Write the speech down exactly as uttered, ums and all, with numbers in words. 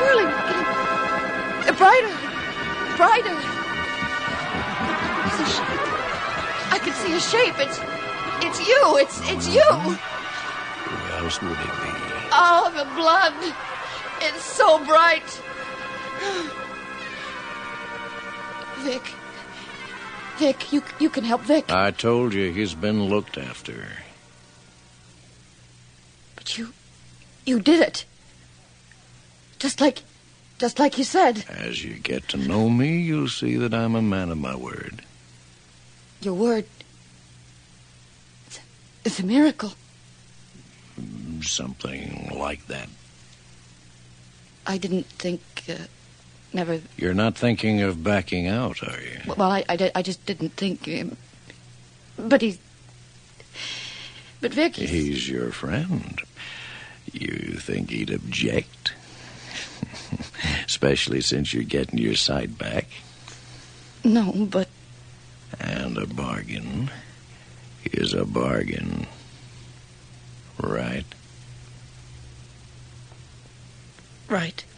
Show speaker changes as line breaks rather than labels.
swirling, getting brighter, brighter. It's a shape. I can see a shape. It's, it's you. It's, it's you.
Who else would it be?
Oh, the blood. It's so bright. Vic. Vic, you, you can help Vic.
I told you he's been looked after.
But you, you did it. Just like, just like you said.
As you get to know me, you'll see that I'm a man of my word.
Your word, it's, it's a miracle.
Something like that.
I didn't think, uh, never...
You're not thinking of backing out, are you?
Well, I, I, I just didn't think... Um, but he's... But Vic, he's...
He's your friend. You think he'd object? Especially since you're getting your sight back.
No, but...
And a bargain is a bargain. Right?
Right.